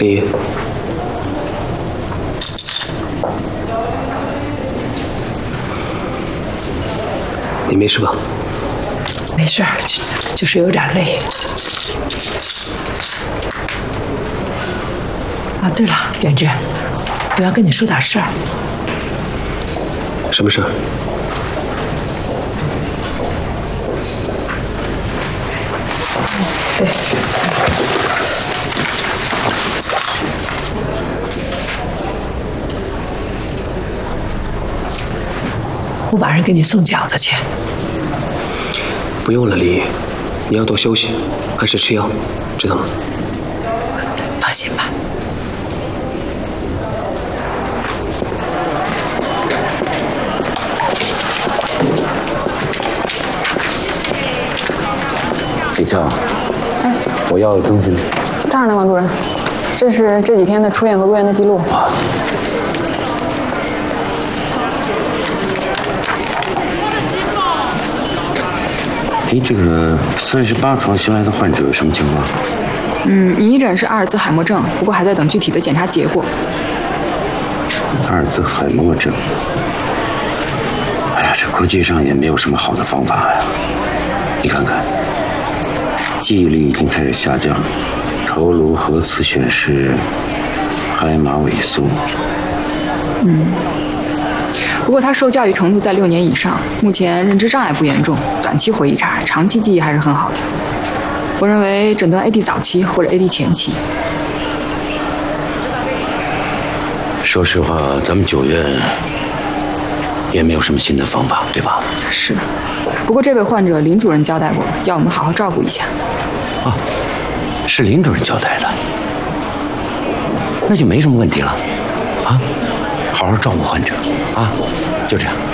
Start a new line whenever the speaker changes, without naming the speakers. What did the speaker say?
李，你没事吧？
没事，就是有点累。啊，对了，远志，我要跟你说点事儿。
什么事儿？
对。我晚上给你送饺子去。
不用了，李，你要多休息，按时吃药，知道吗？
放心吧。
李俏，哎，我要登记。
当然了，王主任，这是这几天的出院和入院的记录。
哎，这个38床新来的患者有什么情况？
拟诊是阿尔兹海默症，不过还在等具体的检查结果。
阿尔兹海默症，哎呀，这国际上也没有什么好的方法呀。你看看，记忆力已经开始下降，头颅核磁显示海马萎缩。
不过他受教育程度在6年以上，目前认知障碍不严重，短期回忆差，长期记忆还是很好的。我认为诊断 AD 早期或者 AD 前期。
说实话，咱们9院也没有什么新的方法，对吧？
是。不过这位患者林主任交代过，要我们好好照顾一下。
啊，是林主任交代的，那就没什么问题了。啊，好好照顾患者啊，就这样。